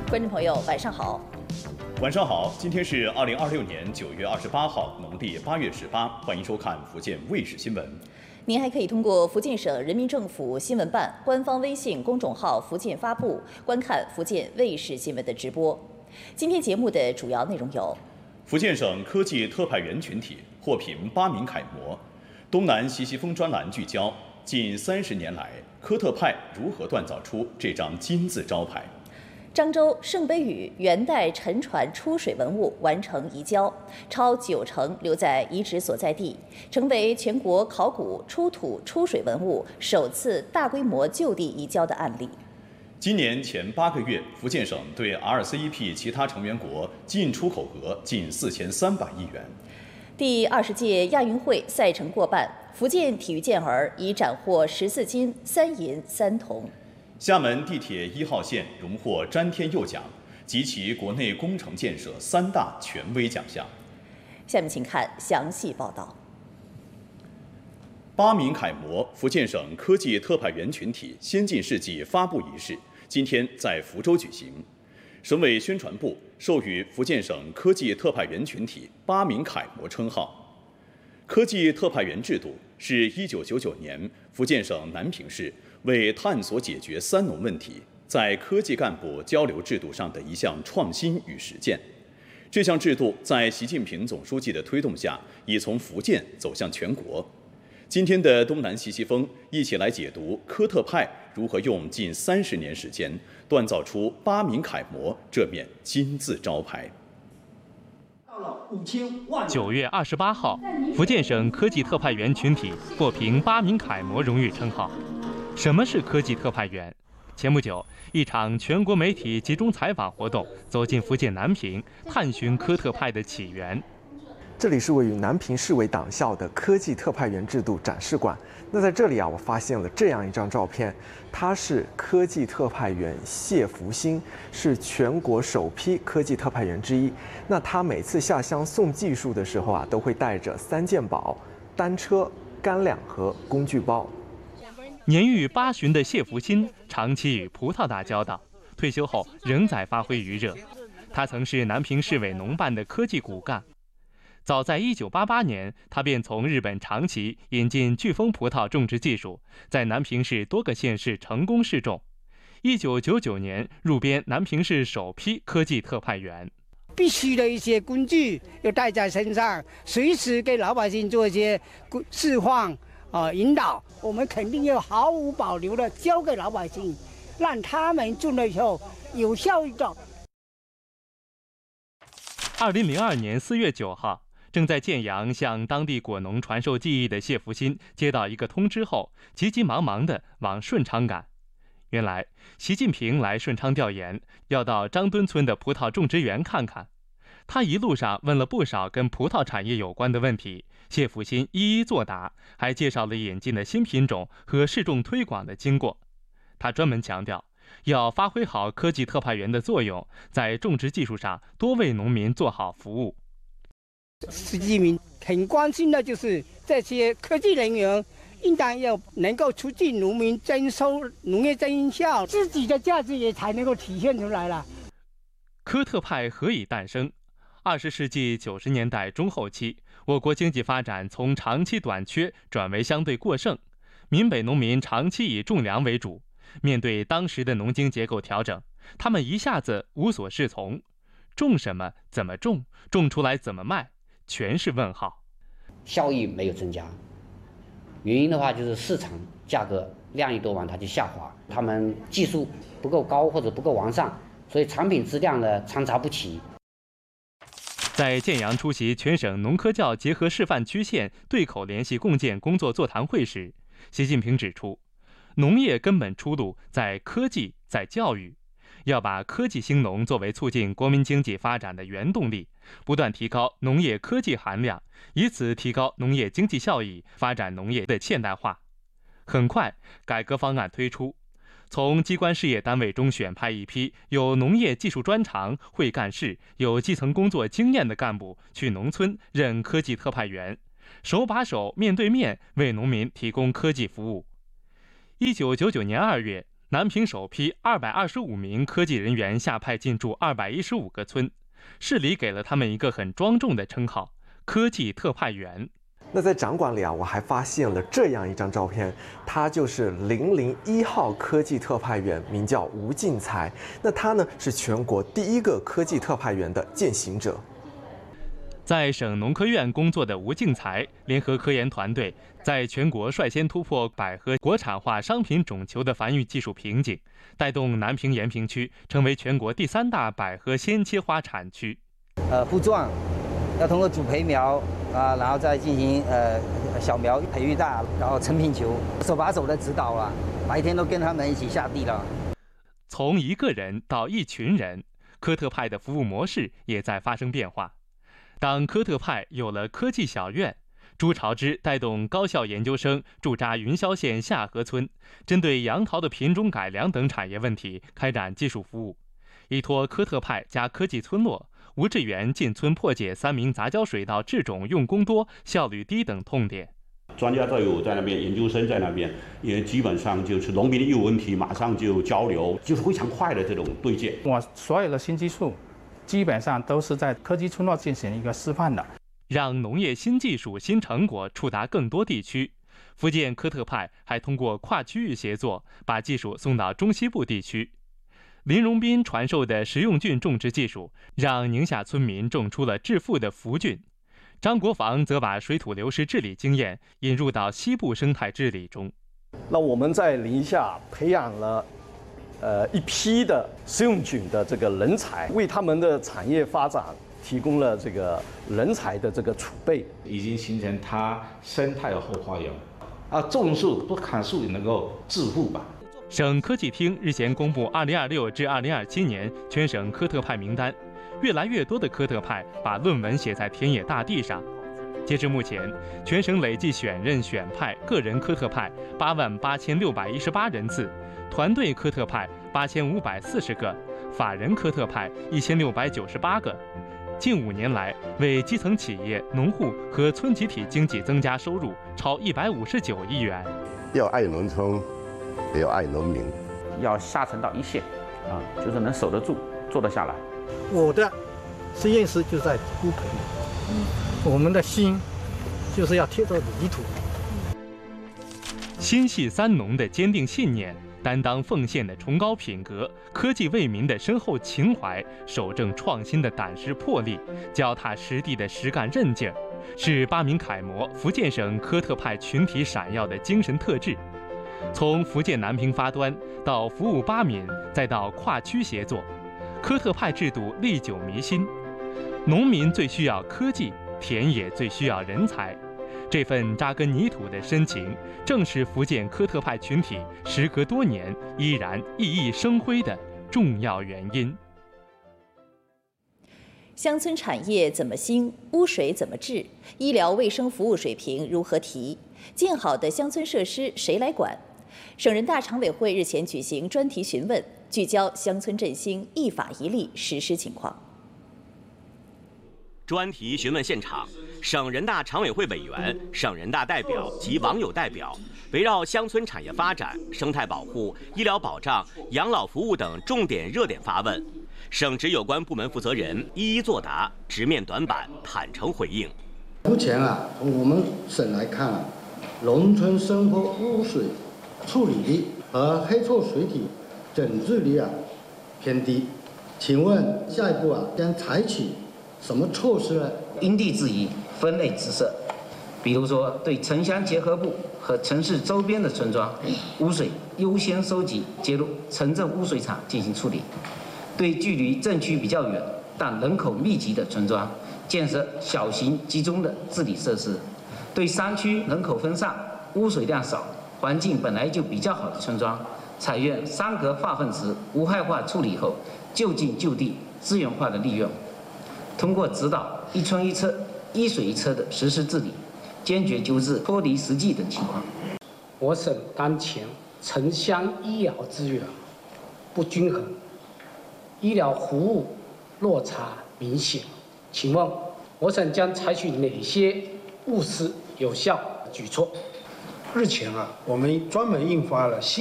观众朋友，晚上好。 晚上好，今天是2026年9月28号，农历8月18，欢迎收看福建卫视新闻。 您还可以通过福建省人民政府新闻办官方微信公众号“福建发布”观看福建卫视新闻的直播。今天节目的主要内容有： 福建省科技特派员群体获评8名楷模；东南习习风专栏聚焦近30年来科特派如何锻造出这张金字招牌。 漳州圣杯屿元代沉船出水文物完成移交，超90%留在遗址所在地，成为全国考古出土出水文物首次大规模就地移交的案例。 今年前8个月，福建省对 RCEP 其他成员国进出口额近4300亿元。 第20届亚运会赛程过半，福建体育健儿已斩获14金、3银、3铜。 厦门地铁1号线荣获詹天佑奖及其国内工程建设3大权威奖项。 下面请看详细报道。 8名楷模福建省科技特派员群体先进事迹发布仪式今天在福州举行。省委宣传部授予福建省科技特派员群体8名楷模称号。科技特派员制度是1999年福建省南平市为探索解决3农问题，在科技干部交流制度上的一项创新与实践。这项制度在习近平总书记的推动下，已从福建走向全国。今天的东南习习风，一起来解读科特派如何用近30年时间锻造出8名楷模这面金字招牌。 9月28号，福建省科技特派员群体获评8名楷模荣誉称号。什么是科技特派员？前不久，一场全国媒体集中采访活动走进福建南平，探寻科特派的起源。 这里是位于南平市委党校的科技特派员制度展示馆。那在这里我发现了这样一张照片，他是科技特派员谢福兴，是全国首批科技特派员之一。那他每次下乡送技术的时候都会带着3件宝：单车、干粮和工具包。 年逾80的谢福兴长期与葡萄打交道，退休后仍在发挥余热。他曾是南平市委农办的科技骨干。早在1988年，他便从日本长崎引进飓风葡萄种植技术，在南平市多个县市成功试种。1999年入编南平市首批科技特派员。 必须的一些工具要带在身上，随时给老百姓做一些示范引导。我们肯定要毫无保留的交给老百姓，让他们种了以后有效益的。 2002年4月9号。正在建阳向当地果农传授技艺的谢福兴接到一个通知后，急急忙忙地往顺昌赶。原来，习近平来顺昌调研，要到张墩村的葡萄种植园看看。他一路上问了不少跟葡萄产业有关的问题，谢福兴一一作答，还介绍了引进的新品种和试种推广的经过。他专门强调，要发挥好科技特派员的作用，在种植技术上多为农民做好服务。 习近平很关心的就是这些科技人员应当要能够促进农民增收、农业增效，自己的价值也才能够体现出来了。 科特派何以诞生？20世纪90年代中后期，我国经济发展从长期短缺转为相对过剩，闽北农民长期以种粮为主，面对当时的农经结构调整，他们一下子无所适从，种什么、怎么种、种出来怎么卖，全是问号。 效益没有增加，原因的话就是市场价格量一多完它就下滑，他们技术不够高或者不够完善，所以产品质量呢参差不齐。 在建阳出席全省农科教结合示范区县对口联系共建工作座谈会时，习近平指出，农业根本出路在科技，在教育。要把科技兴农作为促进国民经济发展的原动力，不断提高农业科技含量，以此提高农业经济效益，发展农业的现代化。很快，改革方案推出，从机关事业单位中选派一批有农业技术专长、会干事、有基层工作经验的干部去农村任科技特派员，手把手、面对面为农民提供科技服务。1999年2月， 南平首批225名科技人员下派进驻215个村，市里给了他们一个很庄重的称号——科技特派员。 那在展馆里我还发现了这样一张照片，他就是001号科技特派员，名叫吴进才。那他呢是全国第一个科技特派员的践行者。 在省农科院工作的吴进才，联合科研团队，在全国率先突破百合国产化商品种球的繁育技术瓶颈，带动南平延平区成为全国第3大百合鲜切花产区。 布状要通过主培苗然后再进行小苗培育大，然后成品球，手把手的指导了，白天都跟他们一起下地了。 从一个人到一群人，科特派的服务模式也在发生变化。当科特派有了科技小院，朱朝之带动高校研究生驻扎云霄县下河村，针对杨桃的品种改良等产业问题开展技术服务。依托科特派加科技村落，吴志远进村破解3名杂交水稻制种用工多、效率低等痛点。 专家队伍在那边，研究生在那边，也基本上就是农民的业务问题马上就交流，就是非常快的这种对接。 我所有的新技术基本上都是在科技村落进行一个示范的， 让农业新技术、新成果触达更多地区。福建科特派还通过跨区域协作，把技术送到中西部地区。林荣斌传授的食用菌种植技术，让宁夏村民种出了致富的福菌。张国防则把水土流失治理经验引入到西部生态治理中。 那我们在宁夏培养了一批的食用菌的这个人才，为他们的产业发展提供了这个人才的这个储备， 已经形成它生态的后花园。种树不砍树也能够致富吧。 省科技厅日前公布2026至2027年全省科特派名单，越来越多的科特派把论文写在田野大地上。截至目前，全省累计选任选派个人科特派88618人次，团队科特派8540个，法人科特派1698个。近5年来，为基层企业、农户和村集体经济增加收入超159亿元。 要爱农村，也要爱农民， 要下沉到一线，就是能守得住、做得下来。 我的实验室就在孤培，我们的心就是要贴着泥土。 心系3农的坚定信念，担当奉献的崇高品格，科技为民的深厚情怀，守正创新的胆识魄力，脚踏实地的实干韧劲儿，是8名楷模福建省科特派群体闪耀的精神特质。从福建南平发端到服务8民，再到跨区协作，科特派制度历久弥新。农民最需要科技，田野最需要人才。这份扎根泥土的深情，正是福建科特派群体时隔多年依然熠熠生辉的重要原因。 乡村产业怎么兴？污水怎么治？医疗卫生服务水平如何提？建好的乡村设施谁来管？省人大常委会日前举行专题询问，聚焦乡村振兴一法一例实施情况。 专题询问现场，省人大常委会委员、省人大代表及网友代表围绕乡村产业发展、生态保护、医疗保障、养老服务等重点热点发问，省直有关部门负责人一一作答，直面短板，坦诚回应。 目前从我们省来看农村生活污水处理率和黑臭水体整治率偏低，请问下一步将采取什么措施呢？ 因地制宜，分类直设。比如说，对城乡结合部和城市周边的村庄，污水优先收集接入城镇污水厂进行处理；对距离镇区比较远但人口密集的村庄，建设小型集中的治理设施；对山区人口分散、污水量少、环境本来就比较好的村庄，采用3格化粪池无害化处理后，就近就地资源化的利用。通过指导一村一车、一水一车的实施治理，坚决纠治脱离实际等情况。 我省当前城乡医疗资源不均衡，医疗服务落差明显。请问我省将采取哪些务实有效举措？ 日前我们专门印发了新